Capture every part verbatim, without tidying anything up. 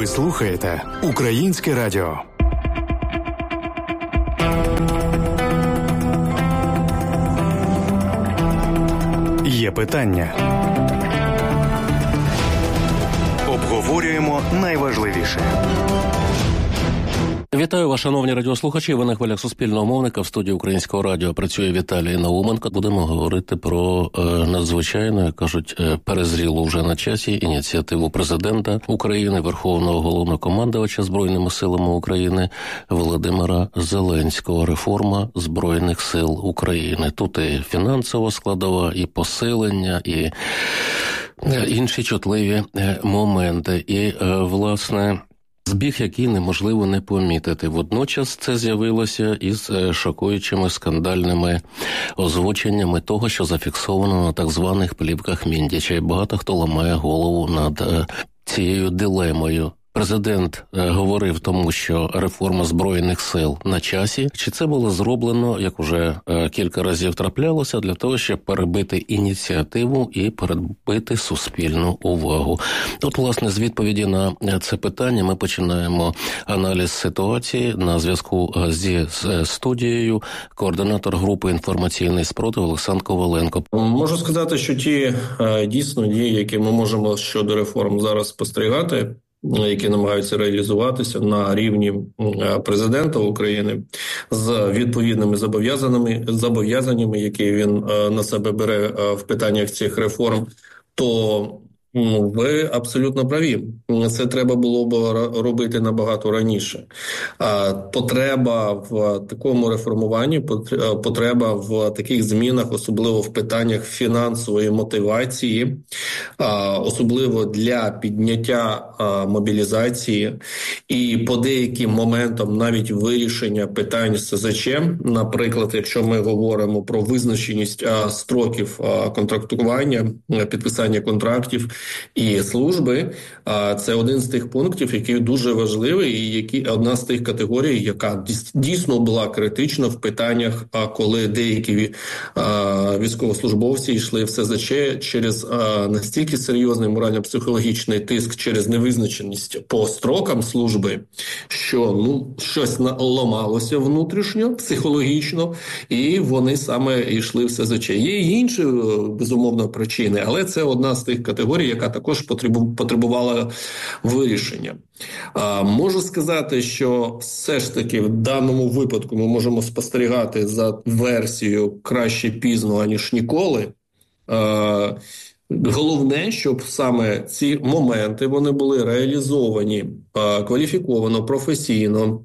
слухаєте Українське радіо. Є питання. Обговорюємо найважливіше. Вітаю вас, шановні радіослухачі. Ви на хвилях Суспільного мовника. В студії Українського радіо працює Віталій Науменко. Будемо говорити про е, надзвичайно, як кажуть, е, перезрілу вже на часі ініціативу президента України, Верховного Головнокомандувача Збройними силами України Володимира Зеленського. Реформа Збройних сил України. Тут і фінансова складова, і посилення, і е, інші чутливі е, моменти. І, е, власне, збіг, який неможливо не помітити. Водночас це з'явилося із шокуючими скандальними озвученнями того, що зафіксовано на так званих плівках Міндіча. І багато хто ламає голову над цією дилемою. Президент говорив тому, що реформа Збройних сил на часі. Чи це було зроблено, як уже кілька разів траплялося, для того, щоб перебити ініціативу і перебити суспільну увагу? От, власне, з відповіді на це питання ми починаємо аналіз ситуації. На зв'язку зі студією координатор групи «Інформаційний спротив» Олександр Коваленко. Можу сказати, що ті дійсно дії, які ми можемо щодо реформ зараз спостерігати, які намагаються реалізуватися на рівні президента України з відповідними зобов'язаннями, зобов'язаннями, які він на себе бере в питаннях цих реформ, то ви абсолютно праві. Це треба було б робити набагато раніше. Потреба в такому реформуванні, потреба в таких змінах, особливо в питаннях фінансової мотивації, особливо для підняття мобілізації і по деяким моментам навіть вирішення питань з СЗЧ. Наприклад, якщо ми говоримо про визначеність строків контрактування, підписання контрактів і служби, це один з тих пунктів, який дуже важливий, і які одна з тих категорій, яка дійсно була критична в питаннях, коли деякі військовослужбовці йшли в СЗЧ через настільки серйозний морально-психологічний тиск, через невизначеність по строкам служби, що ну щось ламалося внутрішньо, психологічно, і вони саме йшли в СЗЧ. Є й інші, безумовно, причини, але це одна з тих категорій, яка також потребувала вирішення. А, можу сказати, що все ж таки в даному випадку ми можемо спостерігати за версією «краще пізно, аніж ніколи». А, головне, щоб саме ці моменти вони були реалізовані а, кваліфіковано, професійно,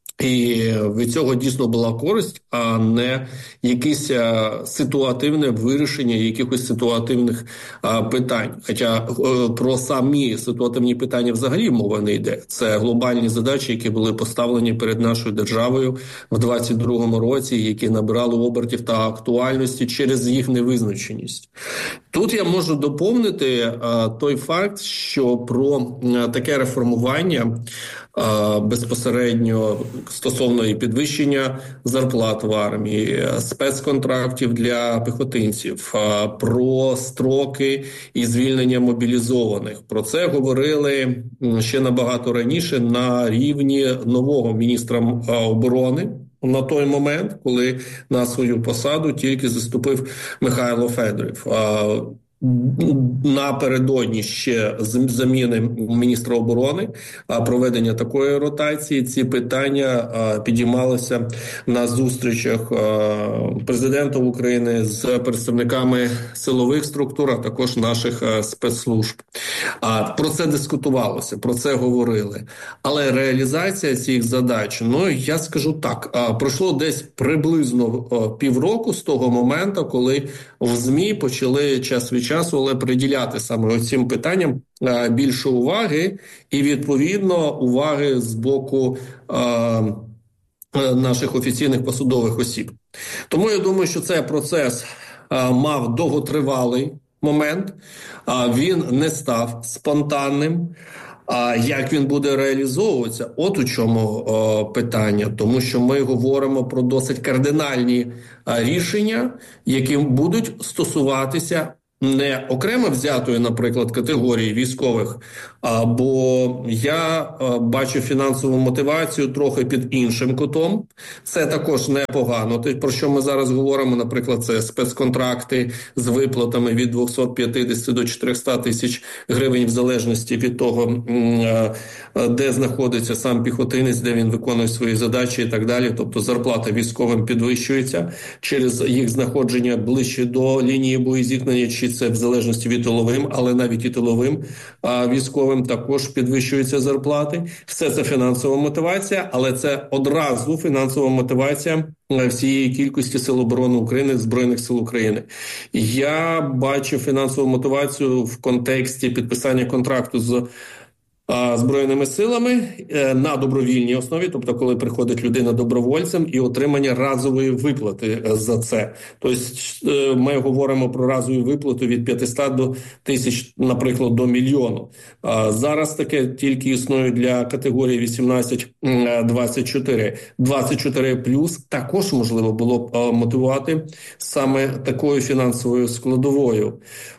і від цього дійсно була користь, а не якесь ситуативне вирішення якихось ситуативних а, питань. Хоча а, про самі ситуативні питання взагалі мова не йде. Це глобальні задачі, які були поставлені перед нашою державою в двадцять другому році, які набирали обертів та актуальності через їх невизначеність. Тут я можу доповнити а, той факт, що про а, таке реформування а, безпосередньо стосовно і підвищення зарплат в армії, спецконтрактів для піхотинців, а, про строки і звільнення мобілізованих. Про це говорили ще набагато раніше на рівні нового міністра а, оборони. На той момент, коли на свою посаду тільки заступив Михайло Федоров. Напередодні ще заміни міністра оборони, проведення такої ротації, ці питання підіймалися на зустрічах президента України з представниками силових структур, а також наших спецслужб. Про це дискутувалося, про це говорили. Але реалізація цих задач, ну я скажу так, пройшло десь приблизно півроку з того моменту, коли в ЗМІ почали час від часу, але приділяти саме цим питанням а, більше уваги і, відповідно, уваги з боку а, наших офіційних посадових осіб. Тому я думаю, що цей процес а, мав довготривалий момент, а, він не став спонтанним. А як він буде реалізовуватися? От у чому о, питання. Тому що ми говоримо про досить кардинальні а, рішення, які будуть стосуватися не окремо взятої, наприклад, категорії військових, а, бо я а, бачу фінансову мотивацію трохи під іншим кутом. Це також непогано. Те, про що ми зараз говоримо, наприклад, це спецконтракти з виплатами від двохсот п'ятдесят до чотирьохсот тисяч гривень в залежності від того, де знаходиться сам піхотинець, де він виконує свої задачі і так далі. Тобто зарплата військовим підвищується через їх знаходження ближче до лінії боєзіткнення, чи це в залежності від тиловим, але навіть і тиловим а військовим також підвищуються зарплати. Все це фінансова мотивація, але це одразу фінансова мотивація всієї кількості Сил оборони України, Збройних сил України. Я бачу фінансову мотивацію в контексті підписання контракту з Збройними силами на добровільній основі, тобто коли приходить людина добровольцем і отримання разової виплати за це. Тобто ми говоримо про разову виплату від п'ятисот до тисяч, наприклад, до мільйону. Зараз таке тільки існує для категорії вісімнадцять двадцять чотири. двадцять чотири плюс також можливо було б мотивувати саме такою фінансовою складовою.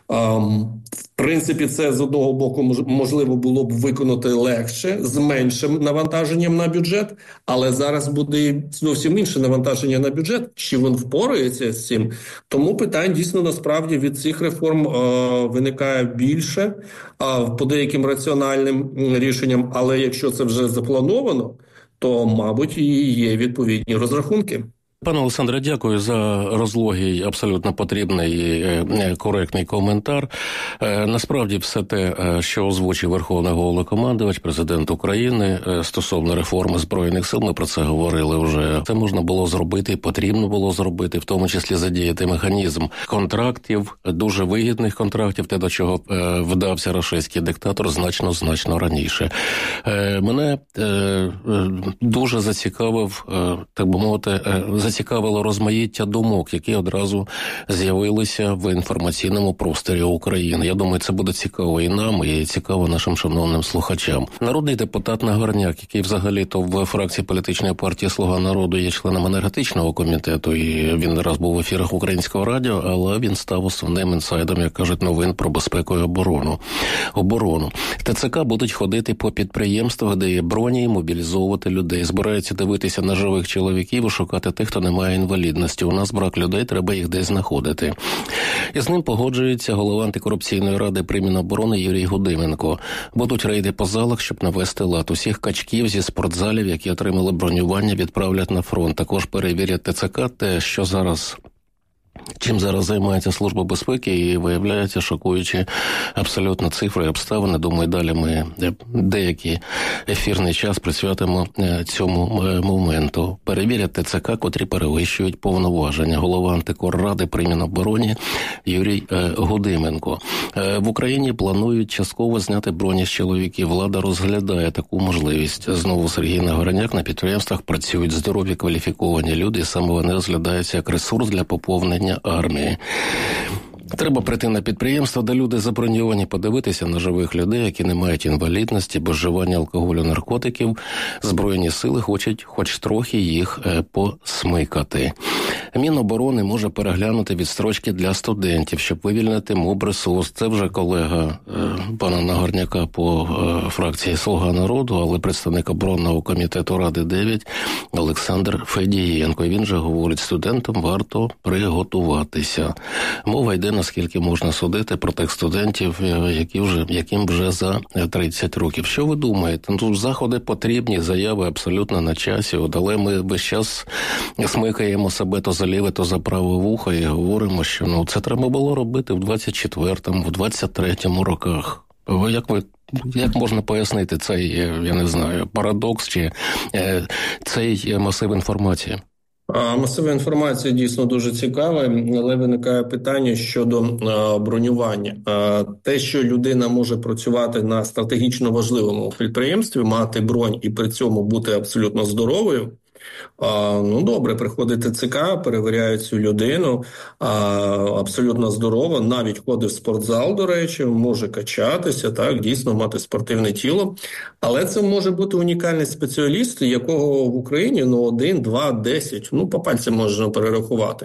В принципі, це з одного боку можливо було б виконати легше, з меншим навантаженням на бюджет, але зараз буде зовсім інше навантаження на бюджет. Чи він впорається з цим? Тому питань дійсно насправді від цих реформ е, виникає більше е, по деяким раціональним рішенням, але якщо це вже заплановано, то, мабуть, і є відповідні розрахунки. Пане Олександре, дякую за розлогий, абсолютно потрібний і коректний коментар. Насправді все те, що озвучив Верховний Головнокомандувач, президент України стосовно реформи Збройних сил, ми про це говорили вже. Це можна було зробити, потрібно було зробити, в тому числі задіяти механізм контрактів, дуже вигідних контрактів, те, до чого вдався рашистський диктатор значно-значно раніше. Мене дуже зацікавив, так би мовити, зацікавило розмаїття думок, які одразу з'явилися в інформаційному просторі України. Я думаю, це буде цікаво і нам, і цікаво нашим шановним слухачам. Народний депутат Нагорняк, який взагалі-то в фракції політичної партії «Слуга народу» є членом енергетичного комітету, і він не раз був в ефірах Українського радіо, але він став основним інсайдом, як кажуть, новин про безпеку і оборону. Оборону. ТЦК будуть ходити по підприємствах, де є броні, і мобілізовувати людей. Збираються дивитися на живих чоловіків і шукати тих, хто немає інвалідності. У нас брак людей, треба їх десь знаходити. І з ним погоджується голова антикорупційної ради при Міноборони Юрій Гудименко. Будуть рейди по залах, щоб навести лад. Усіх качків зі спортзалів, які отримали бронювання, відправлять на фронт. Також перевірять ТЦК, те, що зараз... Чим зараз займається Служба безпеки, і виявляється шокуючі абсолютно цифри і обставини. Думаю, далі ми деякий ефірний час присвятимо цьому моменту. Перевірять ТЦК, котрі перевищують повноваження. Голова антикорради при Мінобороні Юрій Гудименко. В Україні планують частково зняти броні з чоловіків. Влада розглядає таку можливість. Знову Сергій Нагорняк: на підприємствах працюють здорові, кваліфіковані люди, і саме вони розглядаються як ресурс для поповнення армії. Треба прийти на підприємство, де люди заброньовані, подивитися на живих людей, які не мають інвалідності, без вживання алкоголю, наркотиків. Збройні сили хочуть хоч трохи їх е, посмикати. Міноборони може переглянути відстрочки для студентів, щоб вивільнити моб-ресурс. Це вже колега е, пана Нагорняка по е, фракції «Слуга народу», але представник оборонного комітету Ради дев'ять Олександр Федієнко. Він же говорить, студентам варто приготуватися. Мова йде, наскільки можна судити, про тих студентів, які вже, яким вже за тридцять років. Що ви думаєте? Ну, заходи потрібні, заяви абсолютно на часі, от, але ми весь час смикаємо себе то за ліве, то за праве вухо і говоримо, що ну, це треба було робити в двадцять четвертому, в двадцять третьому роках. Як ви Як можна пояснити цей, я не знаю, парадокс чи цей масив інформації? Масова інформація дійсно дуже цікава, але виникає питання щодо бронювання. Те, що людина може працювати на стратегічно важливому підприємстві, мати бронь і при цьому бути абсолютно здоровою, А, ну, добре, приходить ТЦК, перевіряють цю людину, а, абсолютно здорова, навіть ходить в спортзал, до речі, може качатися, так, дійсно мати спортивне тіло. Але це може бути унікальний спеціаліст, якого в Україні, ну, один, два, десять, ну, по пальцям можна перерахувати.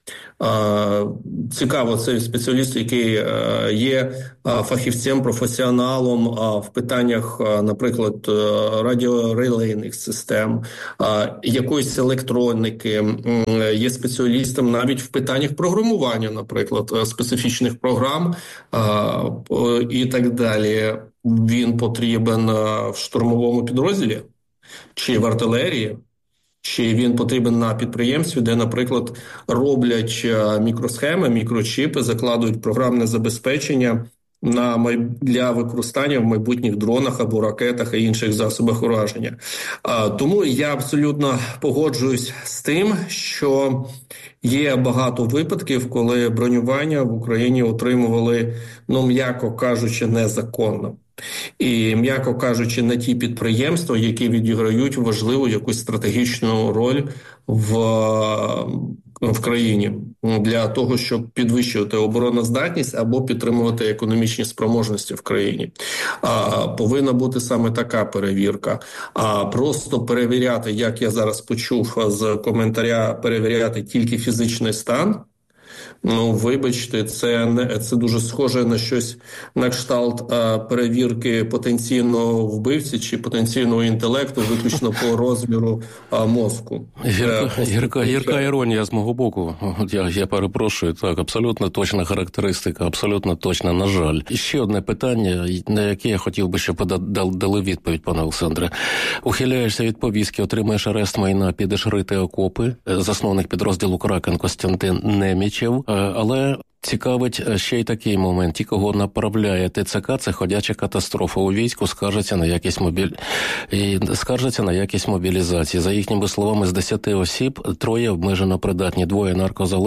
Цікаво, це спеціаліст, який є фахівцем, професіоналом в питаннях, наприклад, радіорелейних систем, якоїсь електроніки, є спеціалістом навіть в питаннях програмування, наприклад, специфічних програм і так далі. Він потрібен в штурмовому підрозділі чи в артилерії? Чи він потрібен на підприємстві, де, наприклад, роблять мікросхеми, мікрочіпи, закладують програмне забезпечення на май... для використання в майбутніх дронах або ракетах і інших засобах ураження. А, тому я абсолютно погоджуюсь з тим, що є багато випадків, коли бронювання в Україні отримували, ну, м'яко кажучи, незаконно. І, м'яко кажучи, на ті підприємства, які відіграють важливу якусь стратегічну роль в, в країні для того, щоб підвищувати обороноздатність або підтримувати економічні спроможності в країні. А, повинна бути саме така перевірка. А просто перевіряти, як я зараз почув з коментаря, перевіряти тільки фізичний стан, ну, вибачте, це не це дуже схоже на щось на кшталт а, перевірки потенційного вбивці чи потенційного інтелекту виключно по розміру а, мозку. Гірка, гірка, гірка іронія з мого боку. Я, я перепрошую, так, абсолютно точна характеристика, абсолютно точна, на жаль. І ще одне питання, на яке я хотів би, щоб дали відповідь, пане Олександре. Ухиляєшся від повістки, отримаєш арест майна, підеш рити окопи. Засновник підрозділу «Кракен» Костянтин Немічев. Але цікавить ще й такий момент. Ті, кого направляє ТЦК, це ходяча катастрофа. У війську скаржаться на якість мобіль... і скаржаться на якість мобілізації. За їхніми словами, з десяти осіб троє обмежено придатні, двоє наркозалежні.